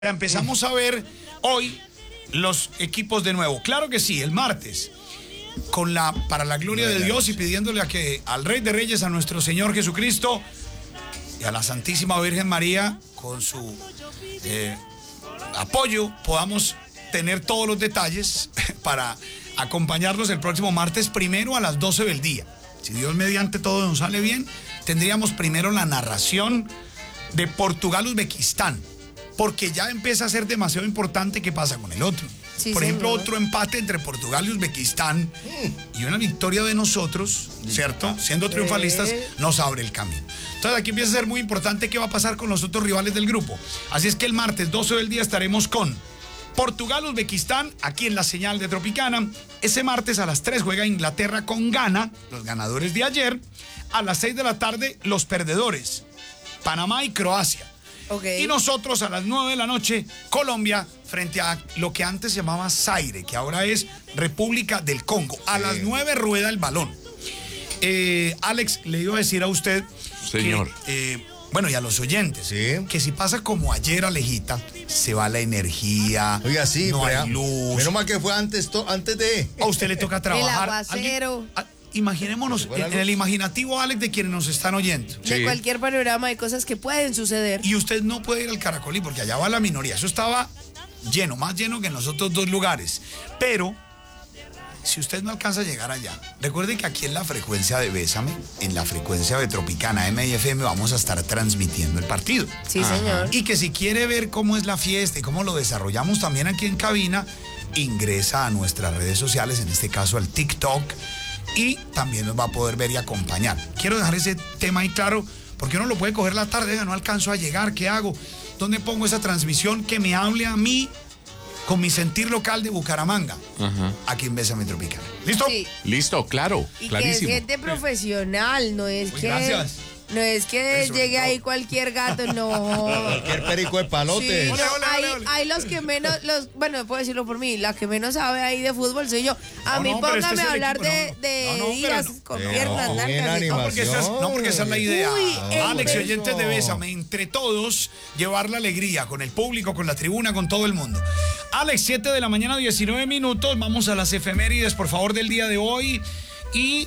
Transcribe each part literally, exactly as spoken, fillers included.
Empezamos a ver hoy los equipos de nuevo. Claro que sí, el martes, con la, para la gloria de Dios y pidiéndole a que al Rey de Reyes, a nuestro Señor Jesucristo y a la Santísima Virgen María, con su eh, apoyo, podamos tener todos los detalles para acompañarnos el próximo martes, primero a las doce del día. Si Dios mediante todo nos sale bien, tendríamos primero la narración de Portugal-Uzbekistán, porque ya empieza a ser demasiado importante qué pasa con el otro. Sí, Por ejemplo, señor. otro empate entre Portugal y Uzbekistán mm. y una victoria de nosotros, ¿cierto? Siendo triunfalistas, eh. nos abre el camino. Entonces aquí empieza a ser muy importante qué va a pasar con los otros rivales del grupo. Así es que el martes doce del día estaremos con Portugal-Uzbekistán, aquí en la señal de Tropicana. Ese martes a las tres juega Inglaterra con Ghana, los ganadores de ayer. A las seis de la tarde, los perdedores, Panamá y Croacia. Okay. Y nosotros a las nueve de la noche, Colombia, frente a lo que antes se llamaba Zaire, que ahora es República del Congo. A sí. las nueve rueda el balón. Eh, Alex, le iba a decir a usted, señor, que, eh, bueno, y a los oyentes, sí. que si pasa como ayer, Alejita, se va la energía, Oiga, sí, no hay luz. Menos mal que fue antes, to, antes de... A usted le toca trabajar. El aguacero. Imaginémonos en el imaginativo, Alex, de quienes nos están oyendo. De sí. cualquier panorama de cosas que pueden suceder. Y usted no puede ir al Caracolí porque allá va la minoría. Eso estaba lleno, más lleno que en los otros dos lugares. Pero, si usted no alcanza a llegar allá, recuerde que aquí en la frecuencia de Bésame, en la frecuencia de Tropicana M y F M, vamos a estar transmitiendo el partido. Sí, Ajá. señor. Y que si quiere ver cómo es la fiesta y cómo lo desarrollamos también aquí en cabina, ingresa a nuestras redes sociales, en este caso al TikTok, y también nos va a poder ver y acompañar. Quiero dejar ese tema ahí claro, porque uno lo puede coger la tarde, no alcanzo a llegar, ¿qué hago? ¿Dónde pongo esa transmisión que me hable a mí con mi sentir local de Bucaramanga? Ajá. Aquí en Bésame Tropicana. ¿Listo? Sí. Listo, claro, y clarísimo. Que es gente profesional, no es Uy, que... Gracias. No es que llegue ahí cualquier gato, no. Cualquier perico de palote. Sí, ole, ole, hay, ole, ole. hay los que menos, los, bueno, puedo decirlo por mí, la que menos sabe ahí de fútbol soy yo. A no, mí no, póngame este es a hablar equipo, de, no, no. de no, no, días no. con Pero piernas, no, nalgas. No porque, esa es, no, porque esa es la idea. Uy, Alex y eso. oyentes de Bésame, entre todos, llevar la alegría con el público, con la tribuna, con todo el mundo. Alex, siete de la mañana, diecinueve minutos. Vamos a las efemérides, por favor, del día de hoy. Y...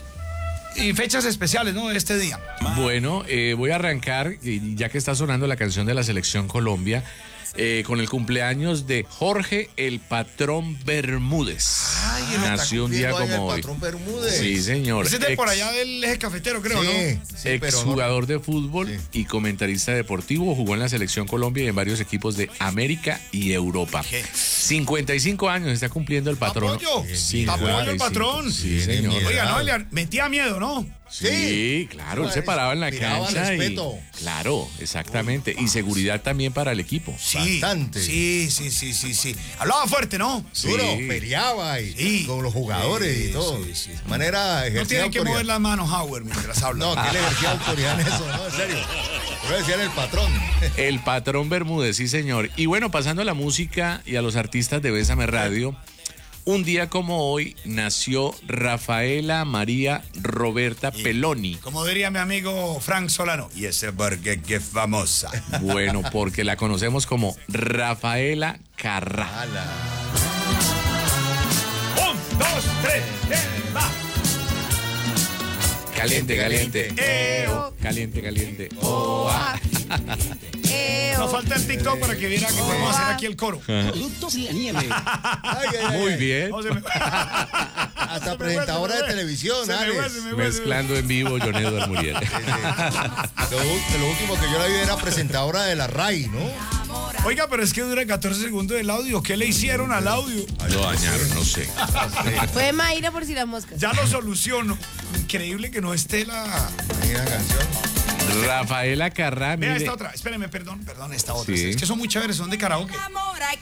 Y fechas especiales, ¿no? De este día. Bueno, eh, voy a arrancar, ya que está sonando la canción de la Selección Colombia, eh, con el cumpleaños de Jorge el Patrón Bermúdez. Ay, nació un día como hoy. Patrón Bermúdez. Sí, señor. Ese es de Ex, por allá del eje cafetero, creo, sí, ¿no? Sí, ex jugador de fútbol sí. y comentarista deportivo, jugó en la Selección Colombia y en varios equipos de América y Europa. ¿Qué? cincuenta y cinco años está cumpliendo el patrón. ¿Apoyo? Sí, ¿Apoyo el patrón? Sí, señor. Oiga, no, le metía miedo, ¿no? Sí, sí, claro, él se paraba en la cancha respeto. y claro, exactamente, y seguridad también para el equipo. Sí, bastante. Sí, sí, sí, sí, sí. Hablaba fuerte, ¿no? Sí. Duro, peleaba y Sí. con los jugadores Sí, y todo. sí, sí. De manera No tiene que mover las manos, Howard, mientras habla. No, que le ejercía autoridad en eso, no, en serio. Pero decían el patrón. El Patrón Bermúdez, sí, señor. Y bueno, pasando a la música y a los artistas de Bésame Radio, un día como hoy nació Rafaela María Roberta Y, Peloni. Como diría mi amigo Frank Solano, y ese porque que famosa. Bueno, porque la conocemos como Rafaela Carrá. Ala. Un, dos, tres, eh, va. Caliente, caliente. Eo. Caliente, caliente. Oh, ah. Eo. Nos falta el TikTok para que viera que podemos hacer aquí el coro. Productos La Nieve. Ay, ay, ay, Muy ay. bien. No, se me- Hasta Se me presentadora fue, se de me televisión, Se me Alex. fue, se me fue, se me fue. Mezclando en vivo, John Edward Muriel. Sí, sí. Lo, u- lo último que yo la vi era presentadora de la R A I, ¿no? Oiga, pero es que dura catorce segundos el audio. ¿Qué le hicieron al audio? Lo dañaron, no sé. Fue Mayra por si las moscas. Ya lo soluciono. Increíble que no esté la... Mira la canción. Rafaela Carrá, Vea mire. esta otra. Espéreme, perdón, perdón, esta otra. Sí. Es que son muy chéveres, son de karaoke.